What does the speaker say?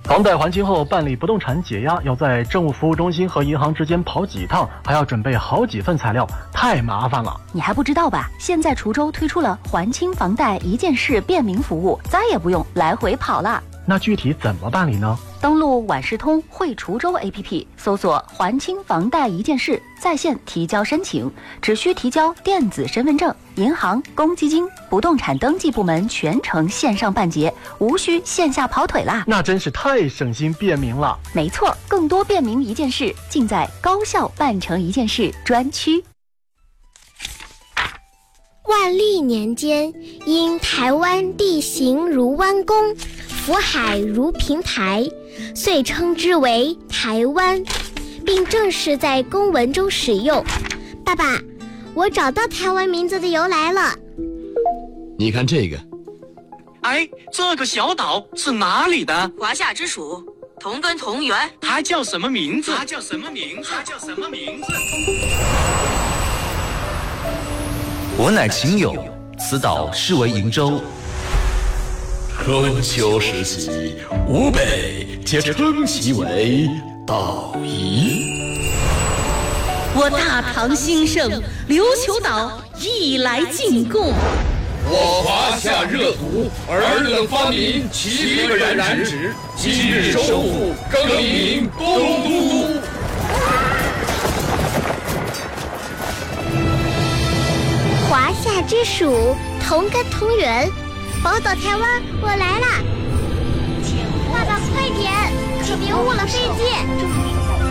房贷还清后办理不动产解押，要在政务服务中心和银行之间跑几趟，还要准备好几份材料，太麻烦了。 你还不知道吧？现在滁州推出了还清房贷一件事便民服务，再也不用来回跑了。 那具体怎么办理呢？ 登录万事通惠滁州 APP， 搜索还清房贷一件事，在线提交申请，只需提交电子身份证，银行、公积金、不动产登记部门全程线上办结，无需线下跑腿啦。 那真是太省心便民了。 没错，更多便民一件事，尽在高效办成一件事专区。 万历年间，因台湾地形如弯弓，福海如平台，遂称之为台湾，并正式在公文中使用。爸爸，我找到台湾名字的由来了。 你看这个， 哎，这个小岛是哪里的？ 华夏之属，同根同源。 它叫什么名字？ 我乃秦俑，此岛是为瀛洲。 春秋时期，吴北皆称其为岛夷。 我大唐兴盛，琉球岛亦来进贡。 我华夏热土，尔等发明齐可染指，今日收复，更名东都。 华夏之属，同根同源，宝岛台湾，我来啦！爸爸快点，可别误了飞机。